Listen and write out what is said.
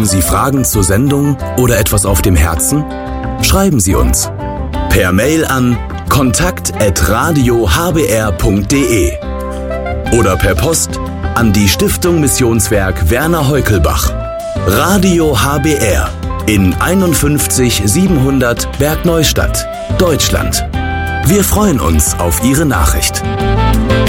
Sie Fragen zur Sendung oder etwas auf dem Herzen? Schreiben Sie uns per Mail an kontakt@radiohbr.de oder per Post an die Stiftung Missionswerk Werner Heukelbach. Radio HBR in 51 700 Bergneustadt, Deutschland. Wir freuen uns auf Ihre Nachricht.